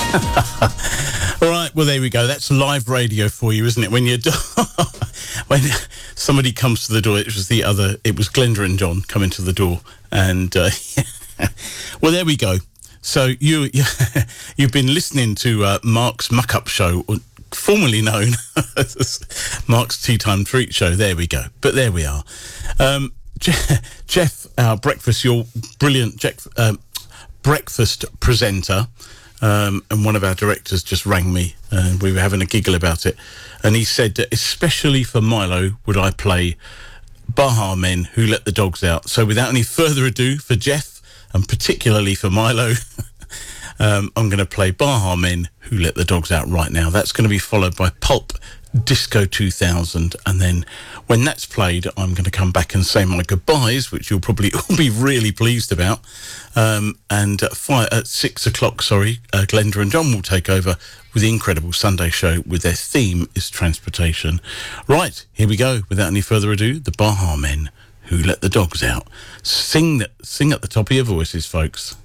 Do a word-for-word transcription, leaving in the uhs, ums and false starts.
All right, well, there we go. That's live radio for you, isn't it? When you do- when somebody comes to the door, it was the other, it was Glenda and John coming to the door. And, uh, well, there we go. So you, you, you've been listening to uh, Mark's Muck-Up Show, formerly known as Mark's Tea Time Treat Show. There we go. But there we are. Um, Jeff, Jeff, our breakfast, your brilliant Jeff, um, breakfast presenter, um, and one of our directors just rang me, and we were having a giggle about it. And he said that especially for Milo would I play Baha Men Who Let the Dogs Out. So without any further ado, for Jeff, and particularly for Milo, um, I'm going to play Baha Men Who Let the Dogs Out right now. That's going to be followed by Pulp Disco two thousand, and then when that's played, I'm going to come back and say my goodbyes, which you'll probably all be really pleased about. Um, and at, five, at six o'clock, sorry, uh, Glenda and John will take over with the incredible Sunday show with their theme is transportation. Right, here we go. Without any further ado, the Baha Men Who Let the Dogs Out. Sing, that, sing at the top of your voices, folks.